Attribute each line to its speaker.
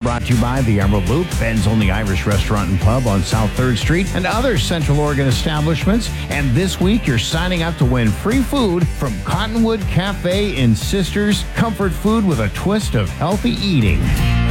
Speaker 1: brought to you by the Emerald Loop, Ben's Only Irish Restaurant and Pub on South 3rd Street, and other Central Oregon establishments. And this week, you're signing up to win free food from Cottonwood Cafe in Sisters, comfort food with a twist of healthy eating.